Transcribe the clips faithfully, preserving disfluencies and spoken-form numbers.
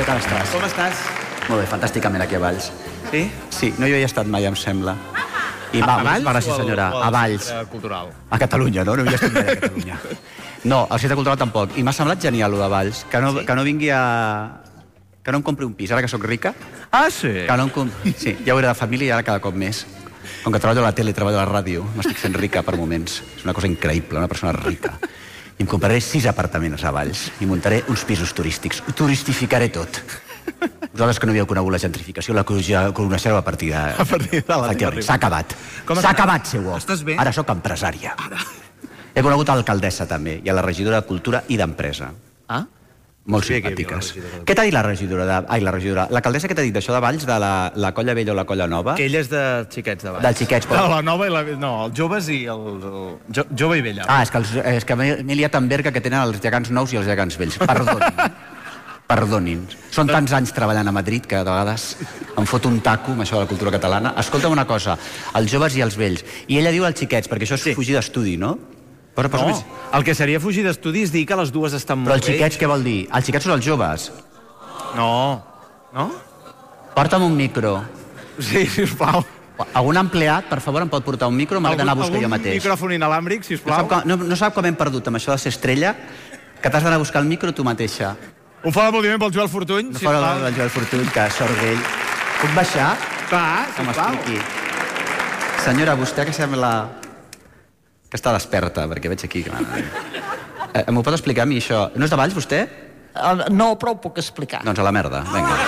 tal estàs? Com estàs? Molt bé, fantàsticament aquí a Valls. Sí? Sí, no hi havia estat mai, em sembla. I A va, Valls va, sí, o al- senyora, o al a Valls. Centre Cultural? A Catalunya, no? No havia estat mai a Catalunya. No, al Centre Cultural tampoc. I m'ha semblat genial, lo de Valls. Que no, que no vingui a... Que no em compri un pis, ara que sóc rica. Ah, sí? Que no em com... Sí, ja ho era de família i ara cada cop més. Com que treballo a la tele, treballo a la ràdio, m'estic fent rica per moments. És una cosa increïble, una persona rica. I em compraré sis apartaments a Valls i muntaré uns pisos turístics. Ho turistificaré tot. Vosaltres que no havíeu conegut la gentrificació, la coneixeu a partir de... A partir de la... Efectivament, s'ha acabat. Com S'ha estàs? acabat, seu. Estàs bé? Ara sóc empresària. Ara. He conegut a l'alcaldessa, també, i a la regidora de Cultura i d'Empresa. Ah? Molt Sí, que hi havia simpàtiques. la regidora de- Què t'ha dit la regidora? De... Ai, la regidora. L'alcaldessa què t'ha dit d'això de Valls, de la, la colla vella o la colla nova? Que ell és de xiquets de Valls. Dels xiquets, però- De la nova i la... No, els joves i el... el... Jo, jove i vella. Ah, és que, els, és que m'he liat amb Berga que tenen els gegants nous i els gegants vells. Perdonin. Perdonin. Són tants anys treballant a Madrid que de vegades em fot un taco amb això de la cultura catalana. Escolta'm una cosa, els joves i els vells. I ella diu els xiquets, perquè això és sí. fugir d'estudi, no? Posa, posa No, més. el que seria fugir d'estudi és dir que les dues estan Però molt els xiquets què vol dir? Els xiquets són els joves. No. No? Porta'm un micro. Sí, sisplau. Algun empleat, per favor, em pot portar un micro? M'he d'anar a buscar jo mateix. Algun micròfon inalàmbric, No sisplau? sap, com, no, no sap com hem perdut amb això de ser estrella, que t'has d'anar a buscar el micro tu mateixa. Un fort aplaudiment pel Joel Fortuny, No fora sisplau. del Joel Fortuny, que sort d'ell. Puc baixar? Clar, Que sisplau. m'expliqui. Senyora, vostè que sembla que està desperta, perquè veig aquí... Que... Eh, M'ho pot explicar a mi, això? No és de Valls, vostè? Uh, No, però ho puc explicar. Doncs a la merda, vinga.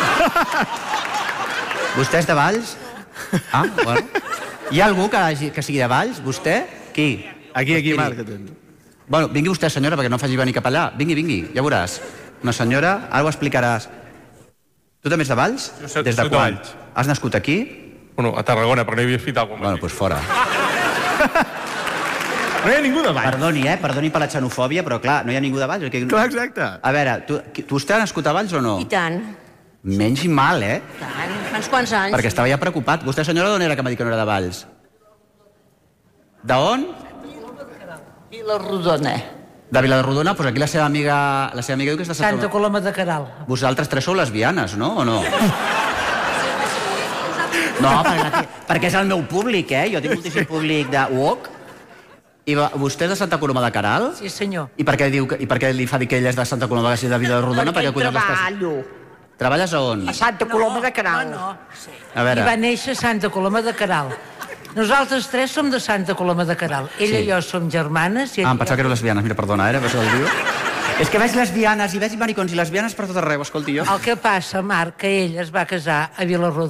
Vostè és de Valls? Ah, bueno. Hi ha algú que, hagi, que sigui de Valls? Vostè? Qui? Aquí, aquí, Miri. Marc, que tens. Bueno, vingui vostè, senyora, perquè no em faci venir cap allà. Vingui, vingui, ja veuràs. Una senyora, ara ho explicaràs. Tu també ets de Valls? Jo soc- Des de soc de quan? Valls. Has nascut aquí? Bueno, a Tarragona, però no hi havia fet alguna Bueno, doncs fora. No hi ha ningú de Valls. Perdoni, eh? Perdoni per la xenofòbia, però clar, no hi ha ningú de Valls. Que... Clar, exacte. A veure, tu, qui- tu vostè ha nascut a Valls o no? I tant, Menys mal, eh? tant. Fa uns quants anys. Perquè estava ja preocupat. Vostè, senyora, d'on era que m'ha dit que no era de Valls? D'on? I la rodona. De Vilarodona? Doncs aquí la seva amiga, la seva amiga diu que és de Santa... Santa Coloma de Caral. Vosaltres tres sou lesbianes, no? O no? No, perquè, perquè és el meu públic, eh? Jo tinc moltíssim públic de U O C. I va, vostè és de Santa Coloma de Caral? Sí, senyor. I per què, diu que, i per què li fa dir que ella és de Santa Coloma de Vilarodona? Perquè collons estàs- treballo Treballes a on? a Santa Coloma de Caral. No, no. Sí. A veure. I va néixer a Santa Coloma de Caral. Nosaltres tres som de Santa Coloma de Caral. Ella Sí. i jo som germanes. I Ah, em ella... pensava que eren lesbianes. Mira, perdona, eh? Era això del diu. És que veig lesbianes i veig maricons i lesbianes per tot arreu, escolti jo. El que passa, Marc, que ella es va casar a Vilarrodona.